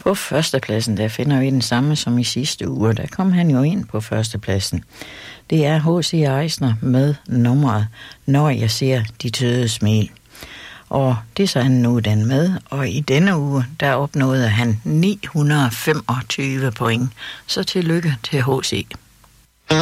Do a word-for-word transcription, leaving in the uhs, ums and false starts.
På førstepladsen, der finder vi den samme som i sidste uge. Der kom han jo ind på førstepladsen. Det er H C Eisner med nummeret Når jeg ser de tøde smil. Og det så han nu den med, og i denne uge, der opnåede han ni hundrede femogtyve point. Så tillykke til H C.